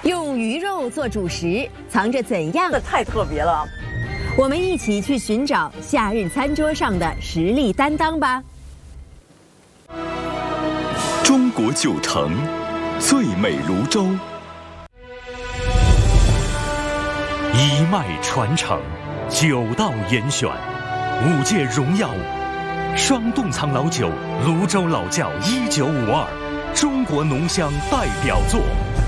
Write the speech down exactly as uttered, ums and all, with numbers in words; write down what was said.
用鱼肉做主食，藏着怎样？ 这太特别了！ 我们一起去寻找夏日餐桌上的实力担当吧。 中国九城，最美泸州。 一脉传承，九道严选，五届荣耀，双洞仓老酒，泸州老窖一九五二，中国浓香代表作。